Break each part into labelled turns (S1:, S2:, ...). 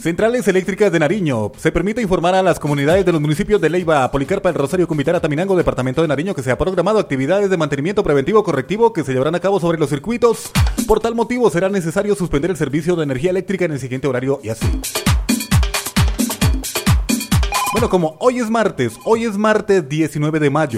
S1: Centrales Eléctricas de Nariño. Se permite informar a las comunidades de los municipios de Leiva, Policarpa, El Rosario, Cumbitara, Taminango, departamento de Nariño, que se ha programado actividades de mantenimiento preventivo correctivo que se llevarán a cabo sobre los circuitos. Por tal motivo será necesario suspender el servicio de energía eléctrica en el siguiente horario y así. Bueno, como hoy es martes 19 de mayo.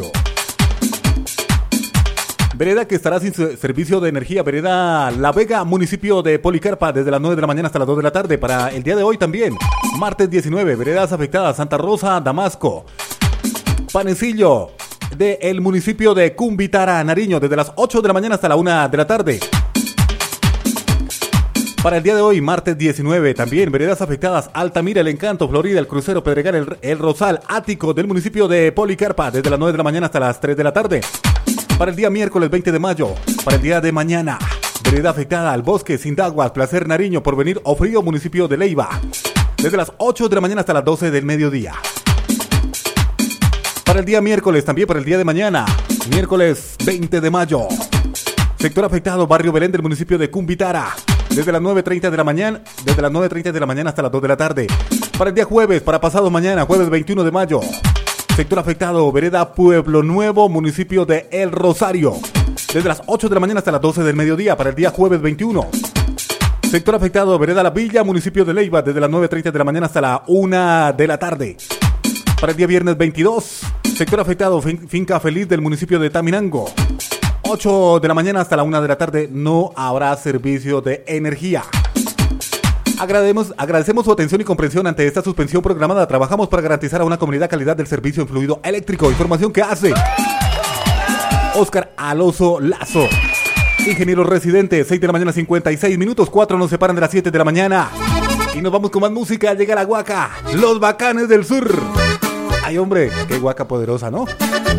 S1: Vereda que estará sin servicio de energía, Vereda La Vega, municipio de Policarpa, desde las 9 de la mañana hasta las 2 de la tarde. Para el día de hoy también, martes 19, veredas afectadas, Santa Rosa, Damasco, Panecillo, del municipio de Cumbitara, Nariño, desde las 8 de la mañana hasta la 1 de la tarde. Para el día de hoy, martes 19, también veredas afectadas, Altamira, El Encanto, Florida, El Crucero, Pedregal, el Rosal, Ático, del municipio de Policarpa, desde las 9 de la mañana hasta las 3 de la tarde. Para el día miércoles 20 de mayo, para el día de mañana, vereda afectada, Al Bosque, Sindaguas, Placer, Nariño, Porvenir o Frío, municipio de Leiva, desde las 8 de la mañana hasta las 12 del mediodía. Para el día miércoles, también para el día de mañana, miércoles 20 de mayo, sector afectado, Barrio Belén del municipio de Cumbitara, desde las 9:30 de la mañana, hasta las 2 de la tarde. Para el día jueves, para pasado mañana, jueves 21 de mayo, sector afectado, vereda Pueblo Nuevo, municipio de El Rosario, desde las 8 de la mañana hasta las 12 del mediodía, para el día jueves 21. Sector afectado, vereda La Villa, municipio de Leiva, desde las 9:30 de la mañana hasta la 1 de la tarde. Para el día viernes 22, sector afectado, Finca Feliz del municipio de Taminango, 8 de la mañana hasta la 1 de la tarde, no habrá servicio de energía. Agradecemos su atención y comprensión ante esta suspensión programada. Trabajamos para garantizar a una comunidad calidad del servicio en fluido eléctrico. Información que hace Oscar Alonso Lazo, ingeniero residente. 6 de la mañana 56 minutos, 4 nos separan de las 7 de la mañana. Y nos vamos con más música. Llega la guaca, los bacanes del sur. Ay, hombre, qué guaca poderosa, ¿no?